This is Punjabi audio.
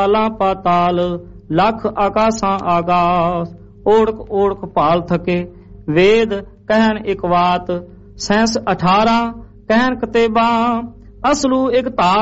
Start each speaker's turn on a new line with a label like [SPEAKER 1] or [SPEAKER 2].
[SPEAKER 1] ਪਾਲਾਂ ਪਾਤਾਲ ਲੱਖ ਆਕਾਸਾਂ ਆਗਾਸ। ਓੜਕ ਓੜਕ ਭਾਲ ਥਕੇ ਵੇਦ ਕਹਿਣ ਇੱਕ ਬਾਤ। ਸੈਂਸ 18 ਕਹਿਣ ਕਤੇਬਾਂ ਅਸਲੂ ਇੱਕ ਧਾਰ